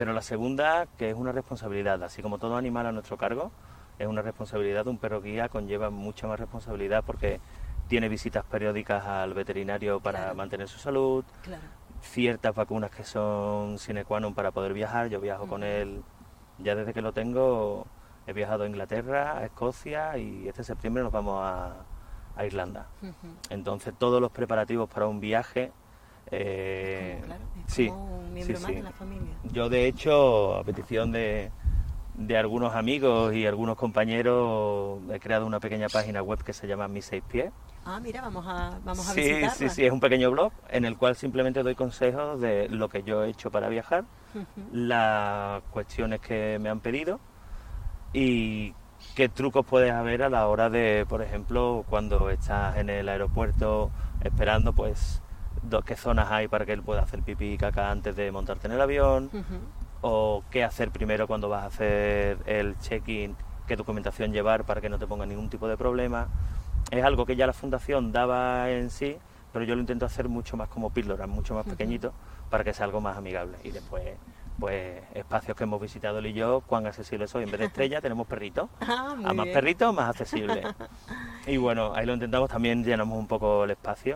Pero la segunda, que es una responsabilidad, así como todo animal a nuestro cargo, es una responsabilidad. Un perro guía conlleva mucha más responsabilidad porque tiene visitas periódicas al veterinario para Claro. mantener su salud, Claro. ciertas vacunas que son sine qua non para poder viajar. Yo viajo con Ujú. él ya desde que lo tengo, he viajado a Inglaterra, a Escocia y este septiembre nos vamos a Irlanda. Ujú. Entonces todos los preparativos para un viaje, Es como, claro, es sí, como un sí, miembro más de sí. la familia. Yo de hecho, a petición de algunos amigos y algunos compañeros, he creado una pequeña página web que se llama Mis Seis Pies. Ah, mira, vamos a Sí, sí, visitarla. sí, es un pequeño blog en el cual simplemente doy consejos de lo que yo he hecho para viajar, Ujú. las cuestiones que me han pedido y qué trucos puedes haber a la hora de, por ejemplo, cuando estás en el aeropuerto esperando, pues qué zonas hay para que él pueda hacer pipí y caca antes de montarte en el avión, Ujú. o qué hacer primero cuando vas a hacer el check-in, qué documentación llevar para que no te ponga ningún tipo de problema. Es algo que ya la fundación daba en sí, pero yo lo intento hacer mucho más como píldoras, mucho más Ujú. pequeñito, para que sea algo más amigable. Y después, pues, espacios que hemos visitado él y yo, cuán accesibles son. En vez de estrella tenemos perritos. Ah, A muy más bien. perritos, más accesible. Y bueno, ahí lo intentamos, también llenamos un poco el espacio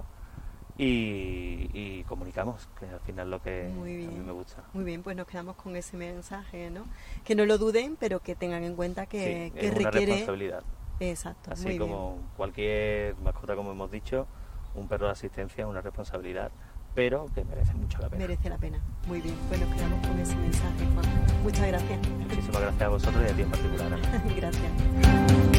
y comunicamos, que al final es lo que Muy a mí me bien. gusta. Muy bien, pues nos quedamos con ese mensaje, ¿no? Que no lo duden, pero que tengan en cuenta Sí, que es una requiere... responsabilidad. Exacto, Así muy bien. como cualquier mascota, como hemos dicho, un perro de asistencia es una responsabilidad, pero que merece mucho la pena. Merece la pena. Muy bien, pues nos quedamos con ese mensaje, Juan. Muchas gracias. Muchísimas gracias a vosotros y a ti en particular, Ana. Gracias.